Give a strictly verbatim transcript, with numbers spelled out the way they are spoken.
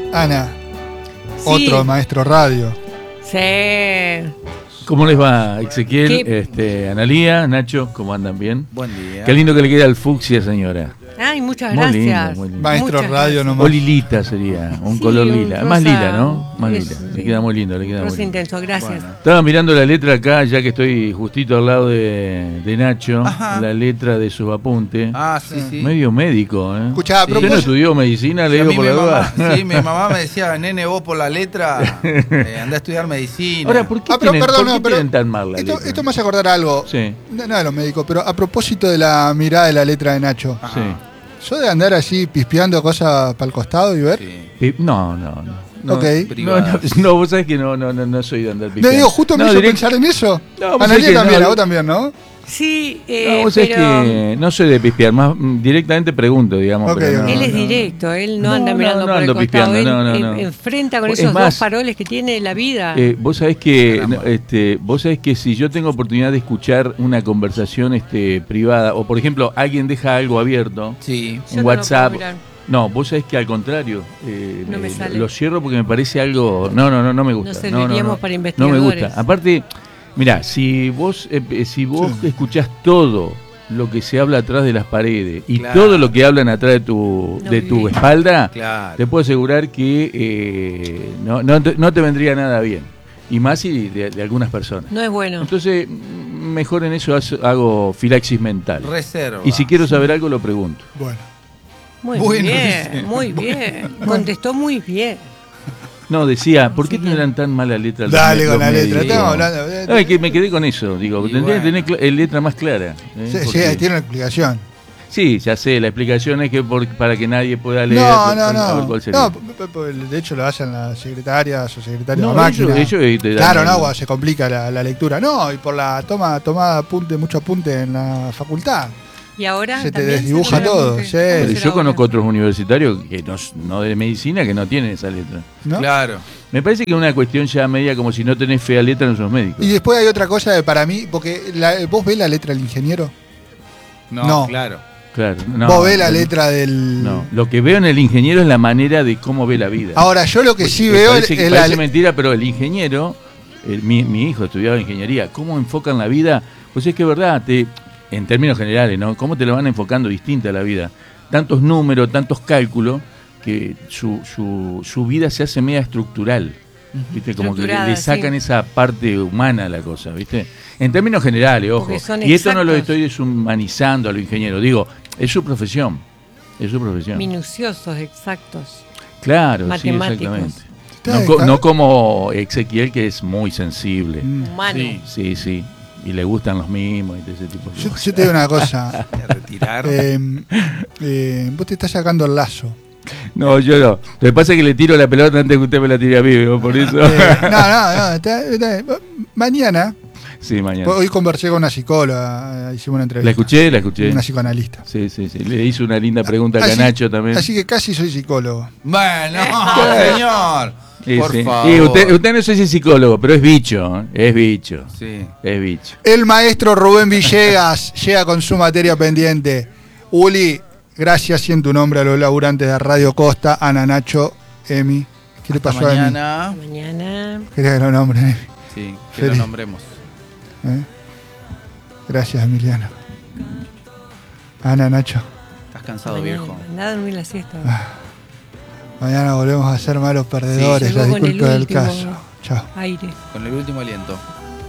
Ana, Sí. otro maestro radio. Sí. ¿Cómo les va, Ezequiel, ¿Qué? este, Analía, Nacho? ¿Cómo andan? ¿Bien? Buen día. Qué lindo que le queda al fucsia, señora. Ay, muchas Muy lindo, gracias. muy lindo. Maestro Muchas radio gracias. nomás. O lilita sería, un Sí, color un lila. rosa- Más lila, ¿no? Más es- lila. Le queda muy lindo, le queda muy Rosa lindo. intenso, gracias. Bueno. Estaba mirando la letra acá, ya que estoy justito al lado de, de Nacho, Ajá. la letra de sus apuntes. Ah, sí, sí. Medio médico, ¿eh? Escuchá, a Sí. ¿Usted no propósito- estudió medicina? Sí, Le a digo mí por mi la mamá, duda. sí, mi mamá me decía, nene, vos por la letra, eh, andá a estudiar medicina. Ahora, ¿por qué, Ah, pero tienen, perdón, por qué no, pero tienen tan mal la Esto, letra? esto me hace acordar algo. Sí, No, no de los médicos, pero a propósito de la mirada de la letra de Nacho. Ajá. sí. ¿Yo de andar así pispeando cosas para el costado y ver? Sí. Eh, No, no, no. No, Ok. no, Privada. no, no, vos sabés que no, no, no, no soy de andar No picando. digo, justo me no, hizo direct- pensar en eso. No, vos Analia sabés que también, no, a vos también, ¿no? Sí, eh, No, vos sabés pero que no soy de pispear, más mm, directamente pregunto, digamos. Ok, pero no, ok. él es no. directo, él no, No, anda no, mirando no por el ando costado, pispeando, él no, no, en- no. enfrenta con Es esos más, dos faroles que tiene la vida. Eh, vos sabés que Caramba. no, este, vos sabés que si yo tengo oportunidad de escuchar una conversación este, privada, o por ejemplo alguien deja algo abierto, Sí. Yo un no lo WhatsApp. puedo mirar. No, vos sabés que al contrario, eh, No me lo- sale. lo cierro porque me parece algo. No, no, no, no me gusta. Nos no, no, serviríamos no, para no me investigadores. gusta. Aparte, mirá, si vos, eh, eh, si vos Sí. escuchás todo lo que se habla atrás de las paredes y Claro. todo lo que hablan atrás de tu, No de tu vivís. espalda, Claro. te puedo asegurar que eh, no, no, te, no te vendría nada bien. Y más si de, de algunas personas. No es bueno. Entonces, mm, mejor en eso hace- hago filaxis mental. Reserva. Y si quiero saber algo, lo pregunto. Bueno. Muy Bueno, bien, dice. muy bien. Contestó muy bien. No, decía, ¿por qué Sí, tendrán tan mala letra los Dale los con la letra. médicos? Estamos hablando. de- Ay, que me quedé con eso, digo, Y tendría que bueno. tener cl- eh, letra más clara. ¿eh? Sí, sí, Porque- tiene una explicación. sí, ya sé, la explicación es que por- para que nadie pueda leer. No, no, a ver no. cuál sería. No, p- p- p- de hecho lo hacen las secretarias o secretarios No, de máquina. ellos- ellos, eh, te dan Claro, el- no, bueno, se complica la, la lectura. No, y por la toma, tomada apunte, mucho apunte en la facultad. Y ahora Se te también desdibuja toma todo, apunte. sí. ¿Cómo Pero será yo conozco ahora? otros universitarios que no, no de medicina que no tienen esa letra. ¿No? Claro. Me parece que es una cuestión ya media como si no tenés fea letra en sos médicos. Y después hay otra cosa de para mí, porque la- vos ves la letra del ingeniero, No, No. claro. Claro, no, vos ves la no, letra del... No, lo que veo en el ingeniero es la manera de cómo ve la vida. Ahora, yo lo que sí Me veo parece, que es la... parece mentira, pero el ingeniero, el- mi, mi hijo estudiaba ingeniería, ¿cómo enfocan la vida? Pues es que es verdad, te, en términos generales, ¿no? ¿Cómo te lo van enfocando distinta la vida? Tantos números, tantos cálculos, que su, su, su vida se hace media estructural. ¿Viste? Como que le, Estructurada, le sacan sí. esa parte humana a la cosa, ¿viste? En términos generales, ojo. Porque son Y esto no lo exactos. estoy deshumanizando a los ingenieros, digo, es su profesión. Es su profesión. Minuciosos, exactos. Claro, sí, Matemáticos. exactamente. Está No, bien, co- está- no como Ezequiel, que es muy sensible. Mm. Humano. Sí. Sí, sí. Y le gustan los mimos y todo ese tipo de Yo, cosas. yo te digo una cosa. De retirar. eh, eh, vos te estás sacando el lazo. No, yo no. Lo que pasa es que le tiro la pelota antes que usted me la tire a mí, ¿no? Por eso. Eh, no, no, no. está- está- mañana, Sí, mañana. hoy conversé con una psicóloga, eh, hicimos una entrevista. La escuché, la escuché. Una psicoanalista. Sí, sí, sí. Le hizo una linda pregunta a Así- Canacho también. Así que casi soy psicólogo. Bueno, Eh. señor. Sí, Por sí. favor. Y usted, usted no sé si es psicólogo, pero es bicho. ¿eh? Es bicho. Sí. Es bicho. El maestro Rubén Villegas llega con su materia pendiente. Uli, gracias y en tu nombre a los laburantes de Radio Costa, Ana, Nacho, Emi. ¿Qué le Hasta pasó a Emi? mañana. Mañana. Quería que lo nombre, Emi. Sí, que Feliz. lo nombremos. ¿Eh? Gracias, Emiliano. Ana, Nacho. Estás cansado, Mañana. viejo. Nada, dormir la siesta. Mañana volvemos a ser malos perdedores. Llegó La con el disculpa del último. caso. Chao. Aire. Con el último aliento.